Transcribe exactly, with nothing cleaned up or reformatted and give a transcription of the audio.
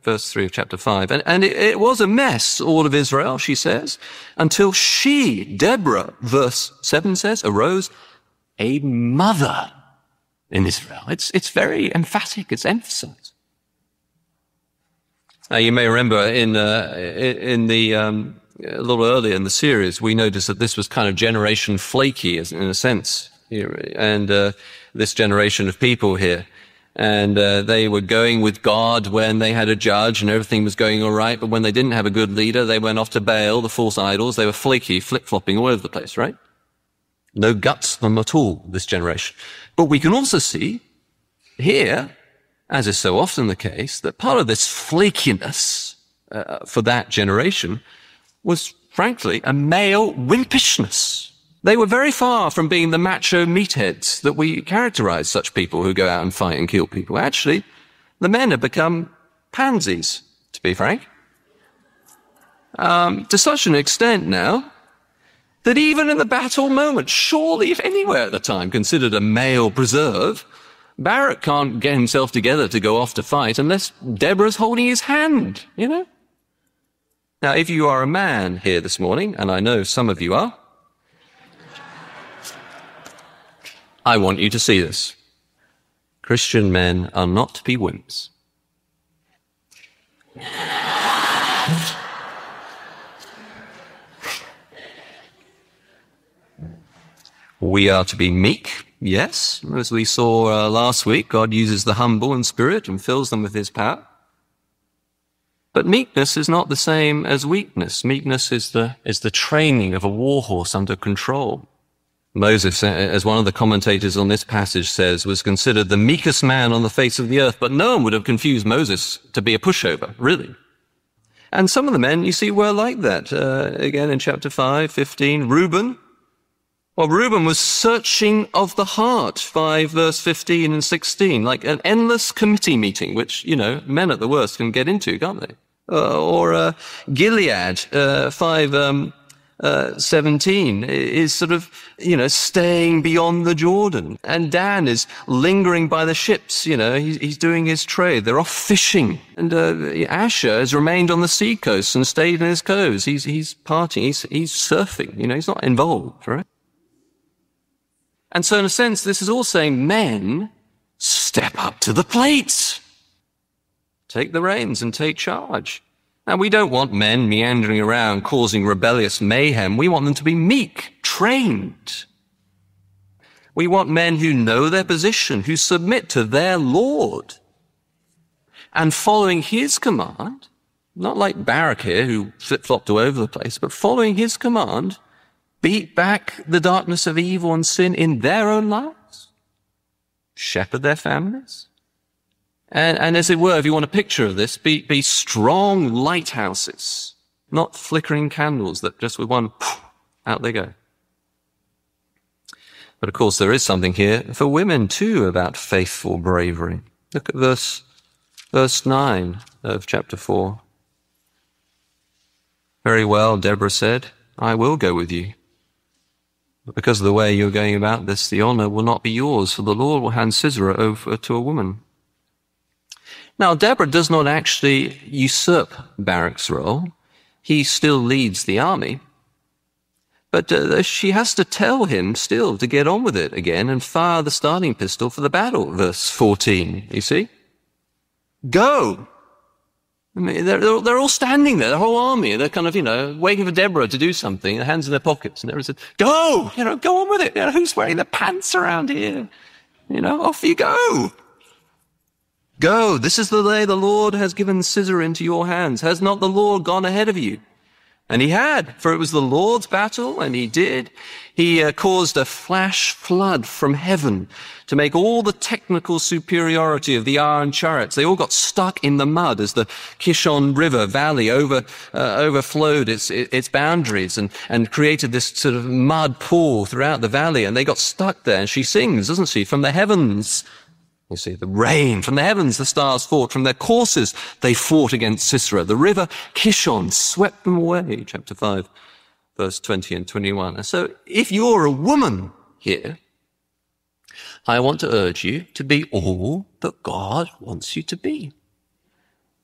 verse three of chapter five. And, and it, it was a mess, all of Israel, she says, until she, Deborah, verse seven says, arose a mother in Israel. It's, it's very emphatic. It's emphasized. Now, you may remember in, uh, in the, um, a little earlier in the series, we noticed that this was kind of generation flaky in a sense. And, uh, this generation of people here. And, uh, they were going with God when they had a judge and everything was going all right. But when they didn't have a good leader, they went off to Baal, the false idols. They were flaky, flip-flopping all over the place, right? No guts from them at all, this generation. But we can also see here, as is so often the case, that part of this flakiness uh, for that generation was, frankly, a male wimpishness. They were very far from being the macho meatheads that we characterize such people who go out and fight and kill people. Actually, the men have become pansies, to be frank. Um, to such an extent now that even in the battle moment, surely if anywhere at the time considered a male preserve, Barak can't get himself together to go off to fight unless Deborah's holding his hand, you know? Now, if you are a man here this morning, and I know some of you are, I want you to see this. Christian men are not to be wimps. We are to be meek, yes. As we saw uh, last week, God uses the humble in spirit and fills them with his power. But meekness is not the same as weakness. Meekness is the, is the training of a warhorse under control. Moses, as one of the commentators on this passage says, was considered the meekest man on the face of the earth, but no one would have confused Moses to be a pushover, really. And some of the men, you see, were like that. Uh, again, in chapter five, fifteen, Reuben. Well, Reuben was searching of the heart, five verse fifteen and sixteen, like an endless committee meeting, which, you know, men at the worst can get into, can't they? Uh, or uh, Gilead, uh, five um, uh, seventeen, is sort of, you know, staying beyond the Jordan. And Dan is lingering by the ships, you know, he's, he's doing his trade. They're off fishing. And uh, Asher has remained on the sea coast and stayed in his coves. He's, he's partying, he's, he's surfing, you know, he's not involved, right? And so in a sense, this is all saying, men, step up to the plate. Take the reins and take charge. Now, we don't want men meandering around causing rebellious mayhem. We want them to be meek, trained. We want men who know their position, who submit to their Lord. And following his command, not like Barak here, who flip-flopped all over the place, but following his command, beat back the darkness of evil and sin in their own lives, shepherd their families. And, and as it were, if you want a picture of this, be, be strong lighthouses, not flickering candles that just with one, out they go. But of course, there is something here for women too about faithful bravery. Look at verse, verse nine of chapter four. Very well, Deborah said, I will go with you. But because of the way you're going about this, the honor will not be yours, for the Lord will hand Sisera over to a woman. Now, Deborah does not actually usurp Barak's role. He still leads the army. But uh, she has to tell him still to get on with it again and fire the starting pistol for the battle, verse fourteen, you see? Go! I mean, they're, they're all standing there, the whole army. They're kind of, you know, waiting for Deborah to do something, their hands in their pockets. And Deborah said, go! You know, go on with it. You know, who's wearing the pants around here? You know, off you go. Go. This is the day the Lord has given Sisera into your hands. Has not the Lord gone ahead of you? And he had, for it was the Lord's battle, and he did. He uh, caused a flash flood from heaven to make all the technical superiority of the iron chariots. They all got stuck in the mud as the Kishon River Valley over, uh, overflowed its, its boundaries and, and created this sort of mud pool throughout the valley. And they got stuck there. And she sings, doesn't she? From the heavens. You see, the rain from the heavens, the stars fought. From their courses, they fought against Sisera. The river Kishon swept them away, chapter five, verse twenty and twenty-one. And so if you're a woman here, I want to urge you to be all that God wants you to be.